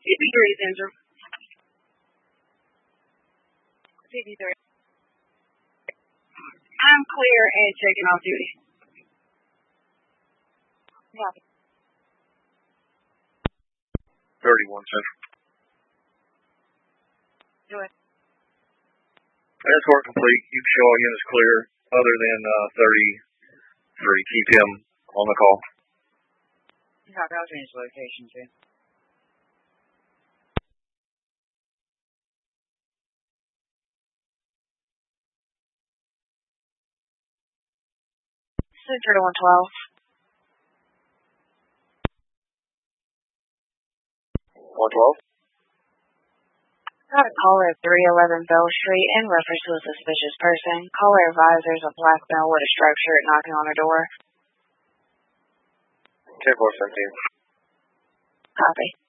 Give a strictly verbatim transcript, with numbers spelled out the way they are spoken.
fifty-three Central. fifty-three. I'm clear and checking off duty. Copy. thirty-one Central. Do it. Escort complete. You can show all units clear other than uh, thirty-three. Keep him on the call. Copy. I'll change location too. Center to one twelve. one twelve. Got a caller at three eleven Bell Street in reference to a suspicious person. Caller advisors a black male with a striped shirt knocking on her door. ten four seventeen. Copy.